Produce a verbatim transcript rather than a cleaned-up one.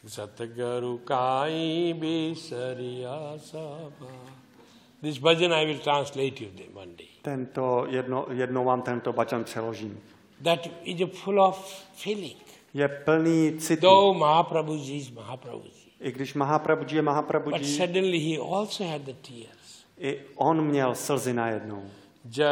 Satguru kai bisariya saba. This bhajan I will translate you one day. Tento jedno, jednou vám tento bhajan přeložím. That is full of feeling. Je plný citu. Though Mahaprabhuji is Mahaprabhuji. I když Mahaprabhuji je Mahaprabhuji. But suddenly he also had the tears. I on měl slzy najednou.